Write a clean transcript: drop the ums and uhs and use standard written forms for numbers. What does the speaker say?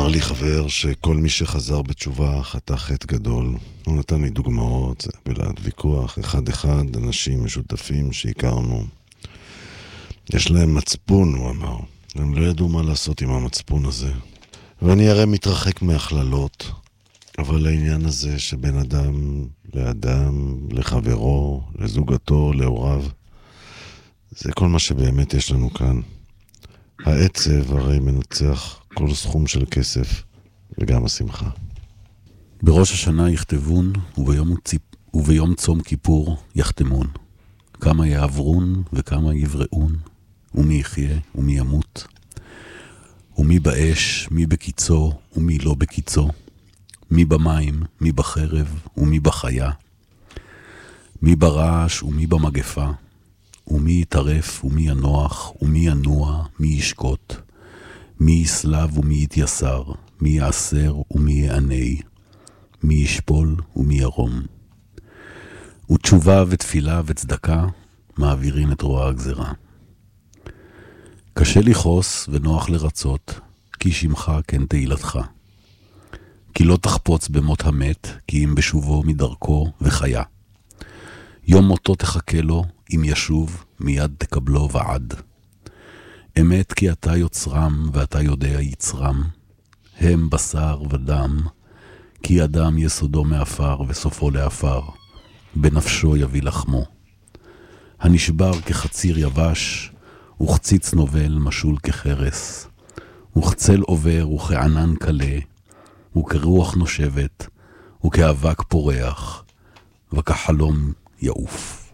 אמר לי חבר שכל מי שחזר בתשובה חטא חטא גדול. הוא נתן לי דוגמאות, זה בלעד ויכוח, אחד אנשים משותפים שהכרנו. יש להם מצפון, הוא אמר. הם לא ידעו מה לעשות עם המצפון הזה. ואני הרי מתרחק מהכללות, אבל העניין הזה שבין אדם לאדם, לחברו, לזוגתו, להוריו, זה כל מה שבאמת יש לנו כאן. העצב הרי מנצח כל סכום של כסף, וגם השמחה. בראש השנה יכתבון, וביום צום כיפור יחתמון. כמה יעברון וכמה יבראון, ומי יחיה ומי ימות. ומי באש, מי בקיצו ומי לא בקיצו. מי במים, מי בחרב ומי בחיה. מי ברעש ומי במגפה. ומי יטרף ומי ינוח ומי ינוע, מי ישקוט. מי יסלב ומי יתייסר, מי יעשר ומי יעני. מי ישפול ומי ירום. ותשובה ותפילה וצדקה מעבירים את רוע הגזרה. קשה לכעוס ונוח לרצות, כי שמך כן תהילתך. כי לא תחפוץ במות המת, כי אם בשובו מדרכו וחיה. יום מותו תחכה לו, אם ישוב, מיד תקבלו ועד. אמת כי אתה יוצרם, ואתה יודע יצרם. הם בשר ודם, כי אדם יסודו מאפר וסופו לאפר. בנפשו יביא לחמו. הנשבר כחציר יבש, וחציץ נובל משול כחרס. וחצל עובר וכענן קלה, וכרוח נושבת, וכאבק פורח, וכחלום יעוף.